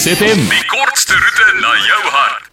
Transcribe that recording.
Groot FM. Die kortste roete na jou hart.